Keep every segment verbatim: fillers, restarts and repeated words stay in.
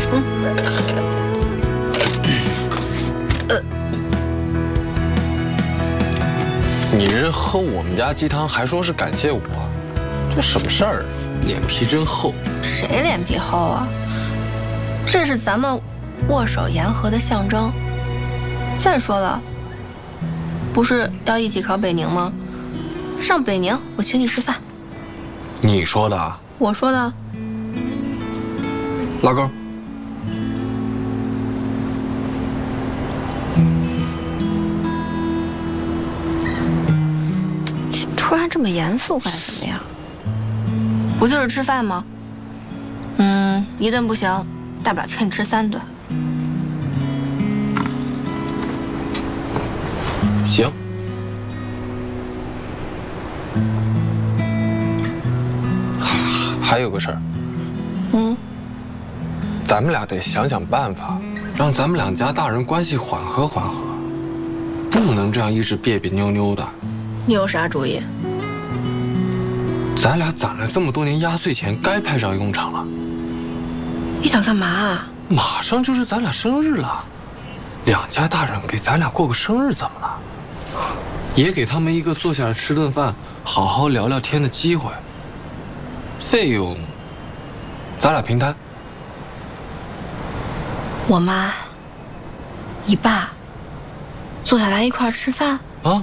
嗯。呃。 你这喝我们家鸡汤还说是感谢我，这什么事儿？脸皮真厚。 谁脸皮厚啊？这是咱们握手言和的象征。再说了，不是要一起考北宁吗？上北宁我请你吃饭。 你说的啊？ 我说的。 拉钩。 突然这么严肃干什么呀？不就是吃饭吗？嗯，一顿不行，大不了请你吃三顿。 行。还有个事儿。 嗯。 咱们俩得想想办法，让咱们两家大人关系缓和缓和，不能这样一直别别扭扭的。 你有啥主意？ 咱俩攒了这么多年压岁钱，该派上用场了。 你想干嘛啊？ 马上就是咱俩生日了，两家大人给咱俩过个生日怎么了？也给他们一个坐下来吃顿饭、好好聊聊天的机会。费用，咱俩平摊。 我妈、你爸坐下来一块儿吃饭啊？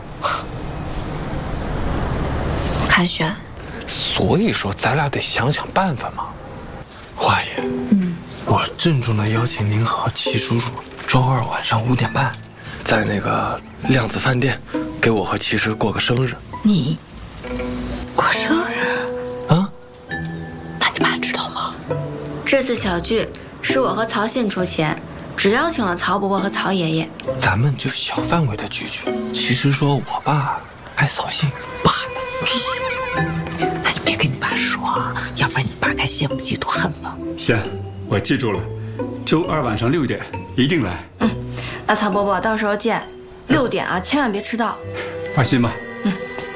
我看选。 所以说，咱俩得想想办法嘛。华爷， 嗯， 我郑重的邀请您和齐叔叔周二晚上五点半，在那个量子饭店，给我和齐师过个生日。 你过生日啊？ 那你爸知道吗？ 这次小聚是我和曹信出钱，只邀请了曹伯伯和曹爷爷。 咱们就小范围的聚聚。其实说我爸爱扫兴，爸呢？那你别跟你爸说，要不然你爸该羡慕嫉妒恨了。 行，我记住了，周二晚上六点一定来。 嗯，那曹伯伯到时候见，六点啊，千万别迟到。 放心吧。 嗯。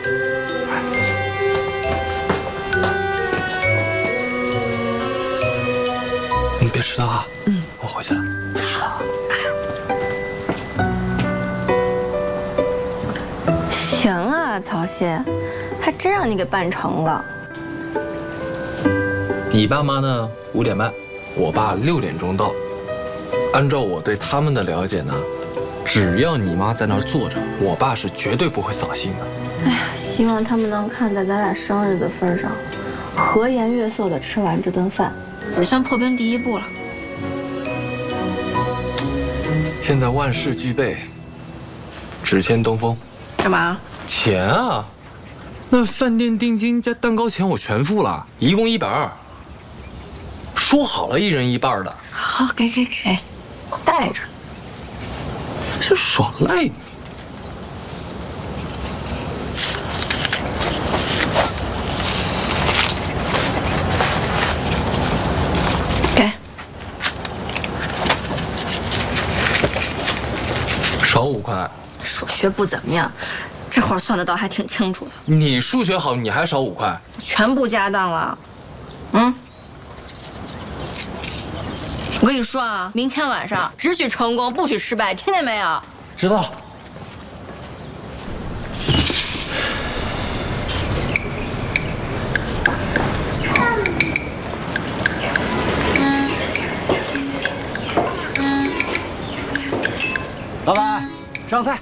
你别迟到啊。嗯，我回去了。别迟到啊。 行啊，曹信，还真让你给办成了。 你爸妈呢？五点半，我爸六点钟到。按照我对他们的了解呢，只要你妈在那儿坐着，我爸是绝对不会扫兴的。 哎呀，希望他们能看在咱俩生日的份上，和颜悦色的吃完这顿饭，也算破冰第一步了。 现在万事俱备，只欠东风。 干嘛？ 钱啊！那饭店定金加蛋糕钱我全付了，一共一百二。说好了，一人一半的。 好，给给给，我带着。 是耍赖你。 给。 少五块。 数学不怎么样，这会儿算的倒还挺清楚的。 你数学好，你还少五块？ 全部加当了。嗯。我跟你说啊，明天晚上只许成功，不许失败，听见没有？ 知道。 老板，上菜。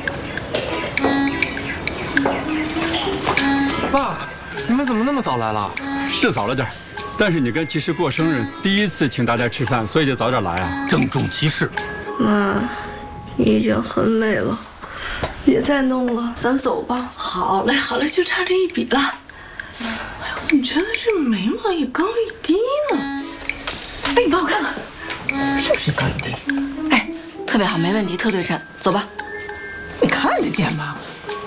爸，你们怎么那么早来了？ 是早了点，但是你跟齐师过生日，第一次请大家吃饭，所以得早点来啊， 郑重其事。 妈，已经很累了，别再弄了，咱走吧。 好嘞，好嘞，就差这一笔了。哎，我怎么觉得这眉毛一高一低呢？哎，你帮我看看，是不是一高一低？ 哎，特别好，没问题，特对称。走吧。 你看得见吗？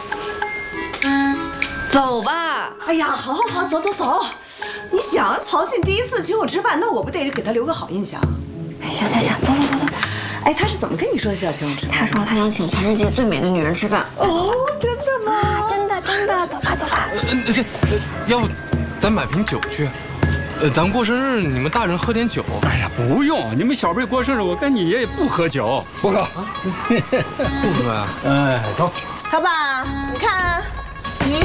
走吧。 哎呀，好好好，走走走。你想，曹信第一次请我吃饭，那我不得给他留个好印象？ 哎，行行行，走走走走。 哎，他是怎么跟你说要请我吃饭？ 他说他想请全世界最美的女人吃饭。 哦，真的吗？ 真的真的，走吧走吧。 呃，要不咱买瓶酒去？ 呃，咱们过生日，你们大人喝点酒。 哎呀，不用，你们小辈过生日，我跟你爷爷不喝酒， 不喝，不喝呀。 哎，走。 小宝，你看，嗯，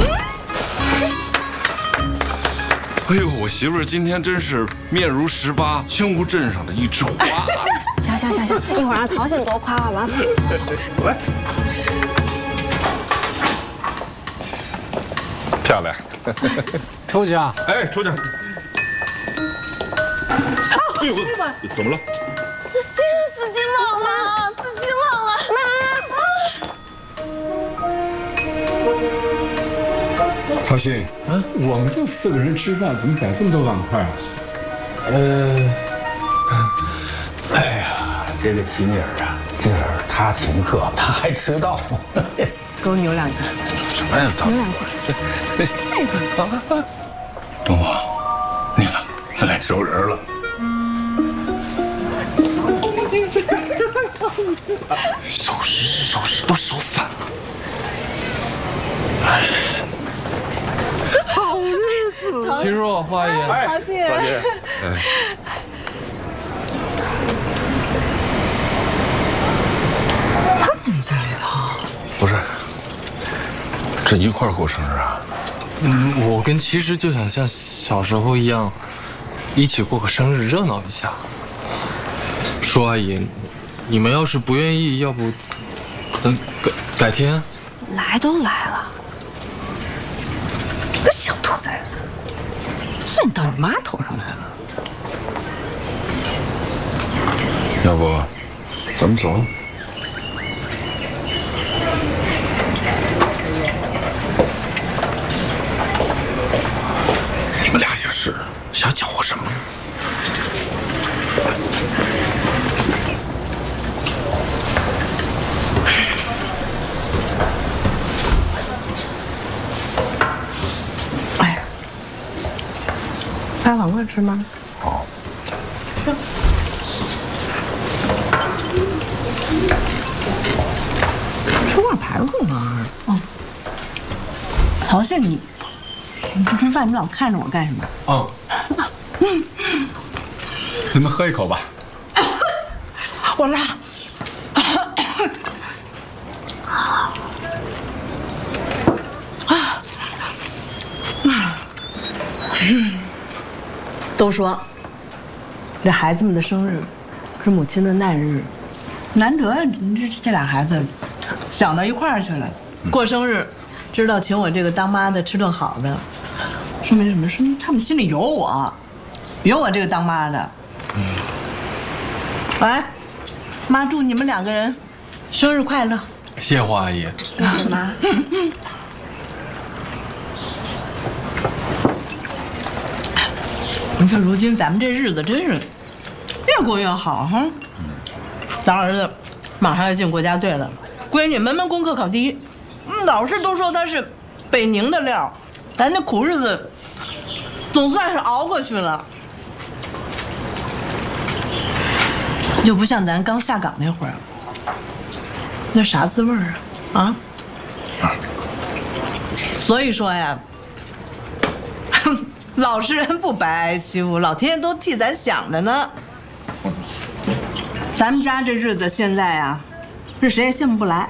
哎呦，我媳妇儿今天真是面如十八，轻如镇上的一枝花。 行行行行，一会儿让曹信多夸夸完。 来，漂亮。 出去啊！ 哎，出去。哎呦，怎么了？ 司机，司机忘了，司机忘了， 妈。曹鑫，嗯，我们就四个人吃饭，怎么摆这么多碗筷啊？ 呃，哎呀，这个齐米尔啊，今儿他请客，他还迟到。 给我扭两下。 什么呀？ 扭两下。 东华，你看，他来收人了。 收拾是收拾，都收反了。 哎，好日子！秦叔，花爷， 曹鑫， 花爷，哎。 他怎么在里头？ 不是，这一块儿过生日啊？ 嗯，我跟其实就想像小时候一样，一起过个生日，热闹一下。舒阿姨，你们要是不愿意，要不咱改改天？ 来都来了， 这小兔崽子，算到你妈头上来了。 要不，咱们走？你们俩也是，想搅和什么？ 哎呀，拍碗筷吃吗？ 好。 吃碗排骨吗？哦，曹鑫，你你不吃饭，你老看着我干什么？ 嗯。 咱们喝一口吧。 我来。都说这孩子们的生日是母亲的难日，难得这这俩孩子想到一块儿去了，过生日知道请我这个当妈的吃顿好的，说明什么？说明他们心里有我，有我这个当妈的。嗯。来，妈祝你们两个人生日快乐！ 谢谢花阿姨。 谢谢妈。 你说如今咱们这日子真是越过越好哈。咱儿子马上要进国家队了，闺女门门功课考第一，老师都说他是北宁的料，咱那苦日子总算是熬过去了。就不像咱刚下岗那会儿，那啥滋味儿啊啊！所以说呀，老实人不白挨欺负，老天爷都替咱想着呢。咱们家这日子现在呀，是谁也羡慕不来。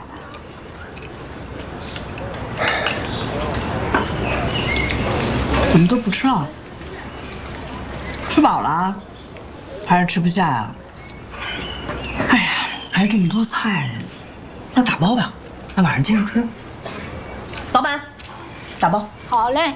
怎么都不吃了？吃饱了啊？还是吃不下呀？哎呀，还这么多菜，那打包吧，那晚上接着吃。老板，打包。 好嘞。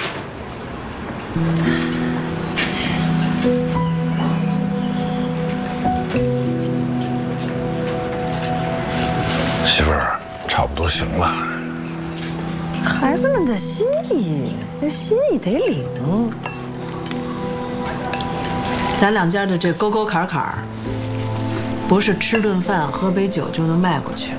媳妇儿，差不多行了。 孩子们的心意，这心意得领。咱两家的这沟沟坎坎，不是吃顿饭喝杯酒就能迈过去。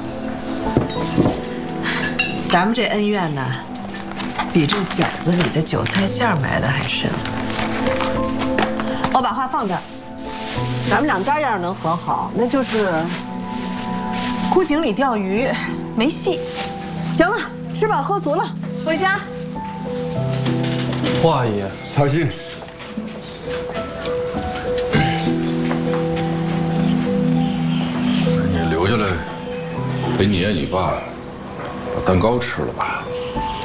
咱们这恩怨呢，比这饺子里的韭菜馅埋的还深。我把话放这儿，咱们两家要是能和好，那就是枯井里钓鱼，没戏。行了，吃饱喝足了，回家。 花阿姨， 曹鑫， 陪你爷你爸把蛋糕吃了吧。